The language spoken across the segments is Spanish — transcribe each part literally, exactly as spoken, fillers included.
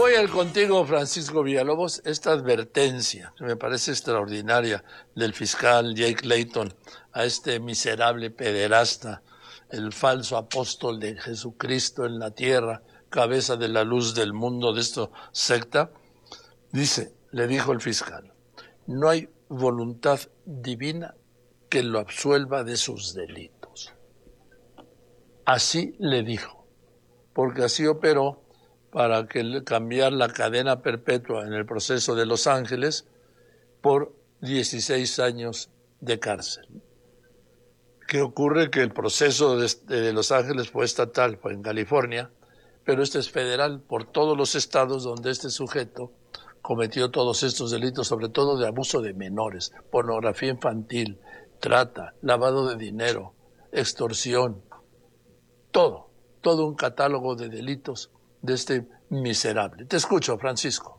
voy a ir contigo, Francisco Villalobos, esta advertencia, que me parece extraordinaria, del fiscal Jake Layton a este miserable pederasta, el falso apóstol de Jesucristo en la tierra, cabeza de la luz del mundo de esta secta. Dice, le dijo el fiscal, no hay voluntad divina que lo absuelva de sus delitos. Así le dijo, porque así operó para que cambiar la cadena perpetua en el proceso de Los Ángeles por dieciséis años de cárcel. ¿Qué ocurre? Que el proceso de, de Los Ángeles fue estatal, fue en California, pero este es federal por todos los estados donde este sujeto cometió todos estos delitos, sobre todo de abuso de menores, pornografía infantil, trata, lavado de dinero, extorsión, todo, todo un catálogo de delitos de este miserable. Te escucho, Francisco.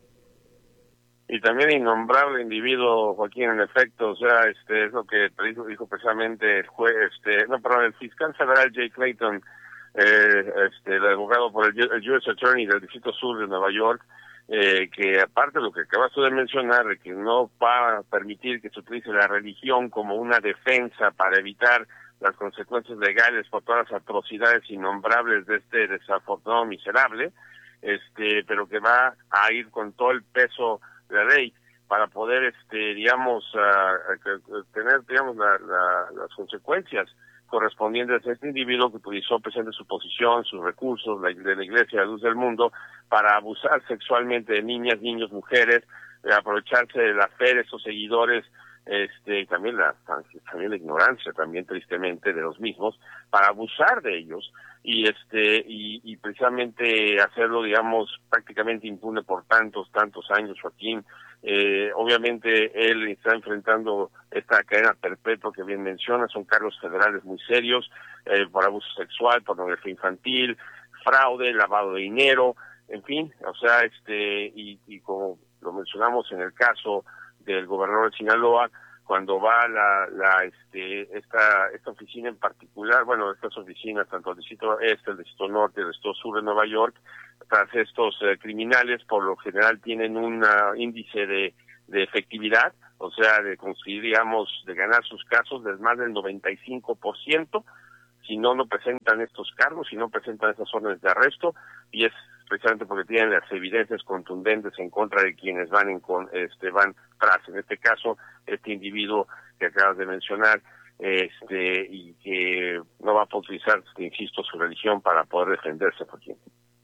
Y también innombrable individuo, Joaquín, en efecto, o sea, este es lo que dijo, dijo precisamente el juez, este, no, perdón, el fiscal federal Jay Clayton, eh, este, el abogado por el, el U S Attorney del Distrito Sur de Nueva York, eh, que aparte de lo que acabas tú de mencionar, de que no va a permitir que se utilice la religión como una defensa para evitar las consecuencias legales por todas las atrocidades innombrables de este desafortunado miserable, este, pero que va a ir con todo el peso de la ley para poder, este, digamos, uh, tener, digamos, la, la, las consecuencias correspondientes a este individuo que utilizó precisamente su posición, sus recursos la, de la Iglesia de la Luz del Mundo para abusar sexualmente de niñas, niños, mujeres, de aprovecharse de la fe de esos seguidores, este, también la, también la ignorancia, también tristemente de los mismos, para abusar de ellos y este y, y precisamente hacerlo, digamos, prácticamente impune por tantos, tantos años, Joaquín. Eh, obviamente él está enfrentando esta cadena perpetua que bien menciona, son cargos federales muy serios, eh, por abuso sexual, pornografía infantil, fraude, lavado de dinero, en fin, o sea, este, y, y como lo mencionamos en el caso del gobernador de Sinaloa, cuando va la, la, este, esta, esta oficina en particular, bueno, estas oficinas, tanto el distrito este, el distrito norte, el distrito sur de Nueva York, tras estos eh, criminales, por lo general tienen un uh, índice de, de efectividad, o sea, de conseguir, digamos, de ganar sus casos de más del noventa y cinco por ciento, si no, no presentan estos cargos, si no presentan esas órdenes de arresto, y es precisamente porque tienen las evidencias contundentes en contra de quienes van en con, este van tras, en este caso, este individuo que acabas de mencionar, este y que no va a poder utilizar, insisto, su religión para poder defenderse, Joaquín.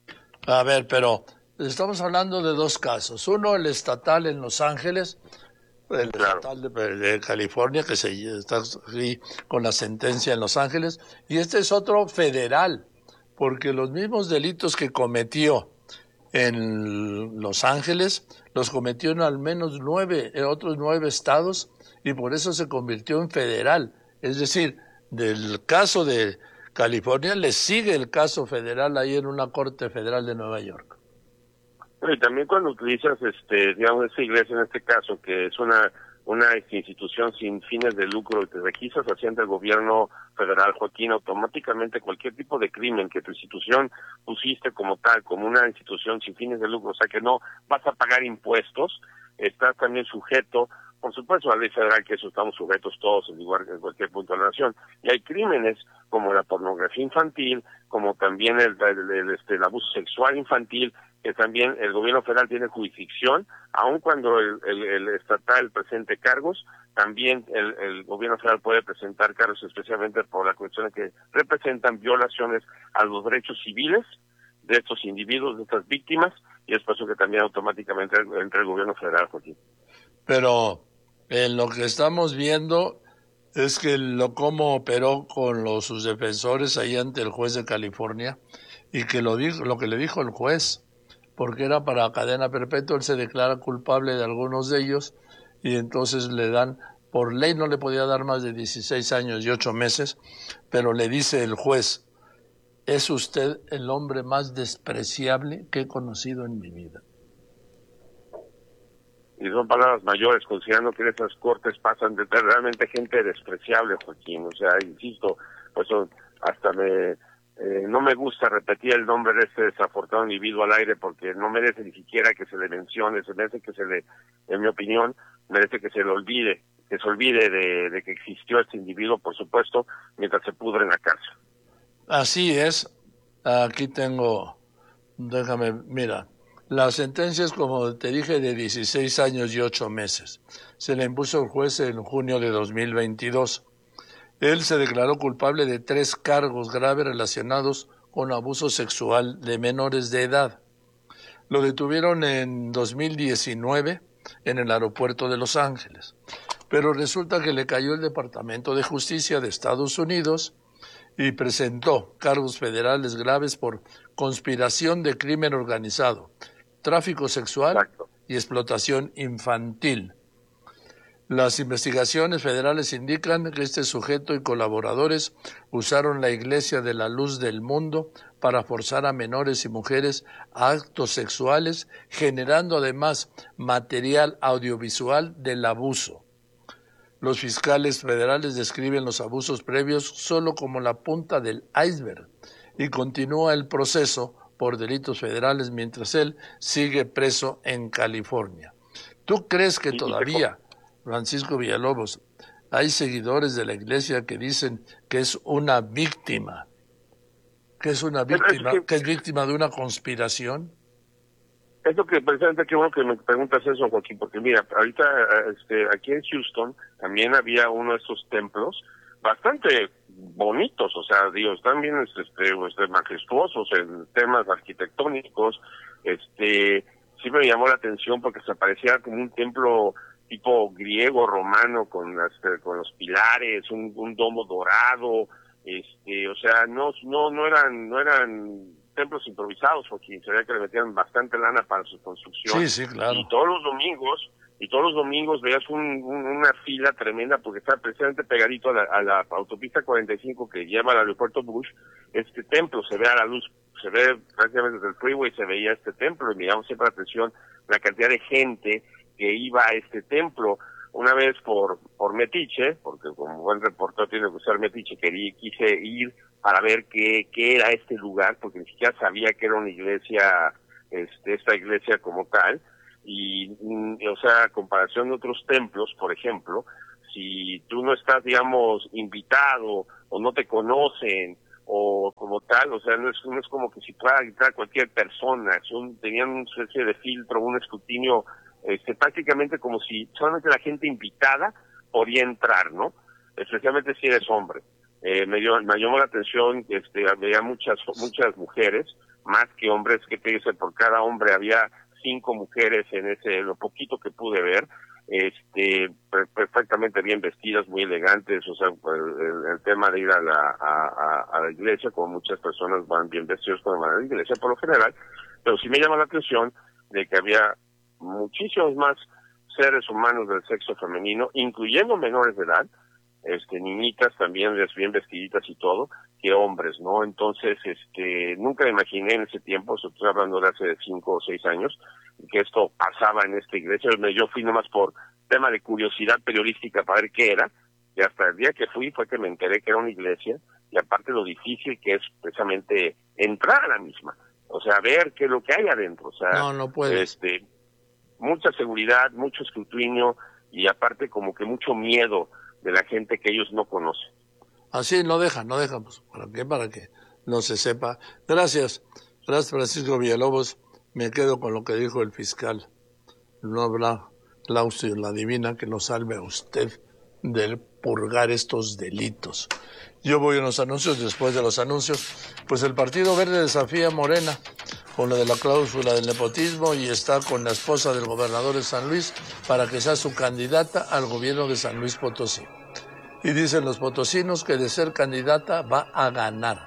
A ver, pero estamos hablando de dos casos. Uno, el estatal en Los Ángeles, el claro. estatal de, de California, que se está aquí con la sentencia en Los Ángeles, y este es otro federal, porque los mismos delitos que cometió en Los Ángeles los cometió en al menos nueve, en otros nueve estados, y por eso se convirtió en federal. Es decir, del caso de California le sigue el caso federal ahí en una corte federal de Nueva York. Y también cuando utilizas, este, digamos, esa iglesia en este caso, que es una una institución sin fines de lucro y te registras haciendo el gobierno federal, Joaquín, automáticamente cualquier tipo de crimen que tu institución pusiste como tal, como una institución sin fines de lucro, o sea que no vas a pagar impuestos, estás también sujeto, por supuesto, a la ley federal, que eso estamos sujetos todos en igual en cualquier punto de la nación. Y hay crímenes como la pornografía infantil, como también el, el, el, este, el abuso sexual infantil, que también el gobierno federal tiene jurisdicción, aun cuando el, el, el estatal presente cargos, también el, el gobierno federal puede presentar cargos, especialmente por la cuestión de que representan violaciones a los derechos civiles de estos individuos, de estas víctimas, y es por eso que también automáticamente entra el gobierno federal, Joaquín. Pero en lo que estamos viendo es que lo cómo operó con los, sus defensores ahí ante el juez de California, y que lo dijo, lo que le dijo el juez, porque era para cadena perpetua, él se declara culpable de algunos de ellos, y entonces le dan, por ley no le podía dar más de dieciséis años y ocho meses, pero le dice el juez, es usted el hombre más despreciable que he conocido en mi vida. Y son palabras mayores, considerando que en esas cortes pasan de realmente gente despreciable, Joaquín. O sea, insisto, pues son, hasta me eh, no me gusta repetir el nombre de este desafortunado individuo al aire porque no merece ni siquiera que se le mencione, se merece que se le, en mi opinión, merece que se le olvide, que se olvide de, de que existió este individuo, por supuesto, mientras se pudre en la cárcel. Así es. Aquí tengo, déjame, mira, la sentencia es, como te dije, de dieciséis años y ocho meses. Se le impuso al juez en junio de dos mil veintidós. Él se declaró culpable de tres cargos graves relacionados con abuso sexual de menores de edad. Lo detuvieron en dos mil diecinueve en el aeropuerto de Los Ángeles, pero resulta que le cayó el Departamento de Justicia de Estados Unidos y presentó cargos federales graves por conspiración de crimen organizado, tráfico sexual Exacto. y explotación infantil. Las investigaciones federales indican que este sujeto y colaboradores usaron la Iglesia de la Luz del Mundo para forzar a menores y mujeres a actos sexuales, generando además material audiovisual del abuso. Los fiscales federales describen los abusos previos solo como la punta del iceberg y continúa el proceso por delitos federales mientras él sigue preso en California. ¿Tú crees que todavía, Francisco Villalobos, hay seguidores de la Iglesia que dicen que es una víctima, que es una víctima, que es víctima de una conspiración? Es lo que, precisamente, qué bueno que me preguntas eso, Joaquín, porque mira, ahorita este, aquí en Houston también había uno de esos templos bastante bonitos, o sea, digo, están bien este, este, majestuosos en temas arquitectónicos. Este, sí me llamó la atención porque se parecía como un templo tipo griego, romano, con, este, con los pilares, un, un domo dorado, este, o sea, no, no, no eran, no eran templos improvisados, Joaquín, se veía que le metían bastante lana para su construcción. Sí, sí, claro. Y todos los domingos, y todos los domingos veías un, un, una fila tremenda porque está precisamente pegadito a la, a la autopista cuarenta y cinco que lleva al aeropuerto Bush. Este templo se ve a la luz, se ve prácticamente desde el freeway, se veía este templo, y me llamó siempre la atención la cantidad de gente que iba a este templo. Una vez por por metiche, porque como buen reportero tiene que usar metiche, quería, quise ir para ver qué qué era este lugar, porque ni siquiera sabía que era una iglesia, este esta iglesia como tal, y, y o sea, a comparación de otros templos, por ejemplo, si tú no estás, digamos, invitado, o no te conocen, o como tal, o sea, no es, no es como que si pueda entrar cualquier persona, son, tenían una especie de filtro, un escrutinio, este, prácticamente como si solamente la gente invitada podía entrar, ¿no? Especialmente si eres hombre. Eh, me, dio, me llamó la atención, este, había muchas muchas mujeres, más que hombres, que te dice, por cada hombre había cinco mujeres en ese, lo poquito que pude ver, este, perfectamente bien vestidas, muy elegantes, o sea, el, el tema de ir a la, a, a, a la iglesia, como muchas personas van bien vestidos cuando van a la iglesia por lo general, pero sí me llama la atención de que había muchísimos más seres humanos del sexo femenino, incluyendo menores de edad, este, niñitas también bien vestiditas y todo, que hombres, ¿no? Entonces, este, nunca me imaginé en ese tiempo, estoy hablando de hace cinco o seis años, que esto pasaba en esta iglesia. Yo fui nomás por tema de curiosidad periodística para ver qué era, y hasta el día que fui fue que me enteré que era una iglesia, y aparte lo difícil que es precisamente entrar a la misma, o sea, ver qué es lo que hay adentro, o sea, no, no puedes. este, mucha seguridad, mucho escrutinio, y aparte como que mucho miedo de la gente que ellos no conocen. Así no dejan, no dejan, pues, ¿para qué? Para que no se sepa. Gracias, gracias Francisco Villalobos. Me quedo con lo que dijo el fiscal. No habrá clausio la divina que nos salve a usted del purgar estos delitos. Yo voy a los anuncios. Después de los anuncios, pues el Partido Verde desafía a Morena con lo de la cláusula del nepotismo y está con la esposa del gobernador de San Luis para que sea su candidata al gobierno de San Luis Potosí. Y dicen los potosinos que de ser candidata va a ganar.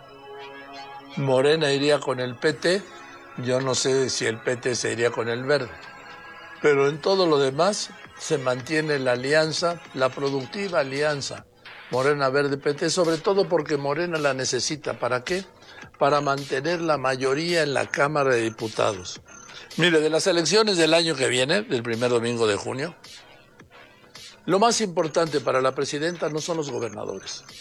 Morena iría con el P T, yo no sé si el P T se iría con el Verde. Pero en todo lo demás se mantiene la alianza, la productiva alianza Morena Verde P T, sobre todo porque Morena la necesita. ¿Para qué? Para mantener la mayoría en la Cámara de Diputados. Mire, de las elecciones del año que viene, del primer domingo de junio, lo más importante para la presidenta no son los gobernadores.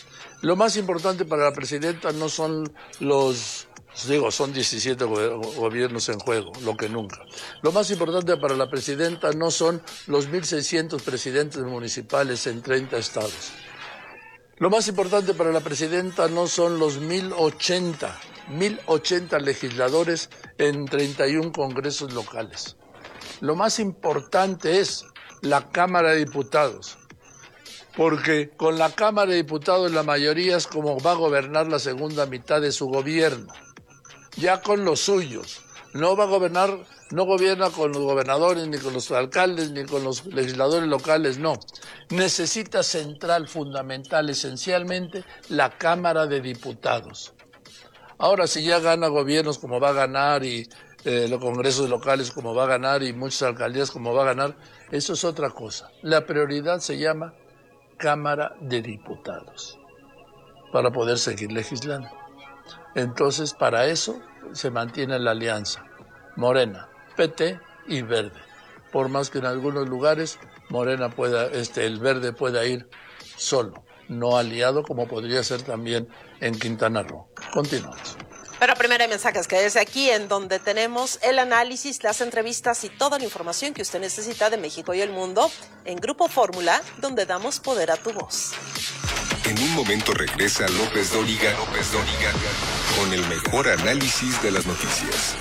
Lo más importante para la presidenta no son los, digo, son diecisiete go- gobiernos en juego, lo que nunca. Lo más importante para la presidenta no son los mil seiscientos presidentes municipales en treinta estados. Lo más importante para la presidenta no son los mil ochenta, mil ochenta legisladores en treinta y uno congresos locales. Lo más importante es la Cámara de Diputados. Porque con la Cámara de Diputados la mayoría es como va a gobernar la segunda mitad de su gobierno. Ya con los suyos. No va a gobernar, no gobierna con los gobernadores, ni con los alcaldes, ni con los legisladores locales, no. Necesita central, fundamental, esencialmente, la Cámara de Diputados. Ahora, si ya gana gobiernos como va a ganar y eh, los congresos locales como va a ganar y muchas alcaldías como va a ganar, eso es otra cosa. La prioridad se llama Cámara de Diputados para poder seguir legislando. Entonces, para eso se mantiene la alianza Morena, P T y Verde. Por más que en algunos lugares Morena pueda, este, el Verde pueda ir solo, no aliado como podría ser también en Quintana Roo. Continuamos. Pero primero hay mensajes que desde aquí, en donde tenemos el análisis, las entrevistas y toda la información que usted necesita de México y el mundo en Grupo Fórmula, donde damos poder a tu voz. En un momento regresa López Dóriga, López Dóriga, con el mejor análisis de las noticias.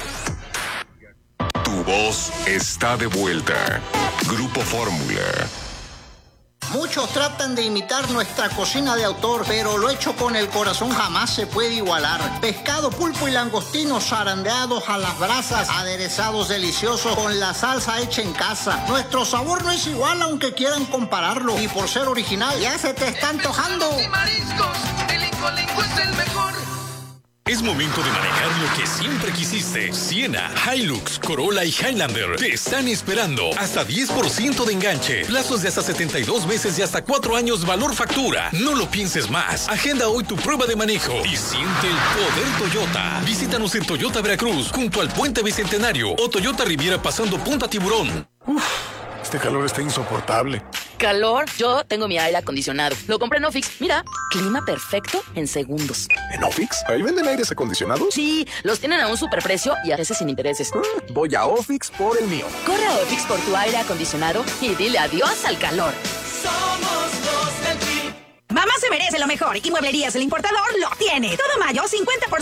Tu voz está de vuelta. Grupo Fórmula. Muchos tratan de imitar nuestra cocina de autor, pero lo hecho con el corazón jamás se puede igualar. Pescado, pulpo y langostinos zarandeados a las brasas, aderezados deliciosos con la salsa hecha en casa. Nuestro sabor no es igual aunque quieran compararlo. Y por ser original, ya se te está antojando. Y mariscos, el Incolinco es el mejor. Es momento de manejar lo que siempre quisiste. Siena, Hilux, Corolla y Highlander te están esperando. Hasta diez por ciento de enganche. Plazos de hasta setenta y dos meses y hasta cuatro años valor factura. No lo pienses más. Agenda hoy tu prueba de manejo y siente el poder Toyota. Visítanos en Toyota Veracruz, junto al Puente Bicentenario, o Toyota Riviera pasando Punta Tiburón. Uf, este calor está insoportable. ¿Calor? Yo tengo mi aire acondicionado. Lo compré en Ofix. Mira, clima perfecto en segundos. ¿En Ofix? ¿Ahí venden aires acondicionados? Sí, los tienen a un superprecio y a veces sin intereses. Mm, voy a Ofix por el mío. Corre a Ofix por tu aire acondicionado y dile adiós al calor. Somos los del P I B. Mamá se merece lo mejor y Mueblerías El Importador lo tiene. Todo mayo, cincuenta por ciento